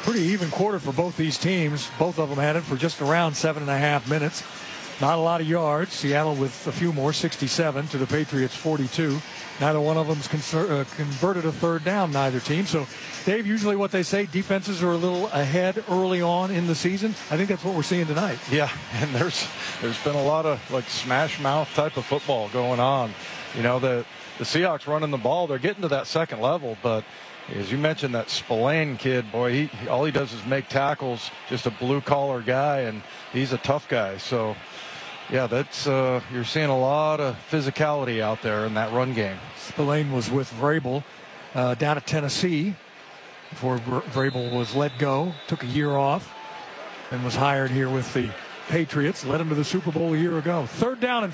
pretty even quarter for both these teams. Both of them had it for just around 7.5 minutes. Not a lot of yards. Seattle with a few more, 67 to the Patriots 42. Neither one of them's converted a third down, neither team. So, Dave, usually what they say, defenses are a little ahead early on in the season. I think that's what we're seeing tonight. Yeah, and there's been a lot of like smash mouth type of football going on. You know, the Seahawks running the ball, they're getting to that second level, but as you mentioned, that Spillane kid, boy, all he does is make tackles, just a blue-collar guy, and he's a tough guy. So, yeah, that's you're seeing a lot of physicality out there in that run game. Spillane was with Vrabel down at Tennessee before Vrabel was let go, took a year off, and was hired here with the Patriots, led him to the Super Bowl a year ago. Third down and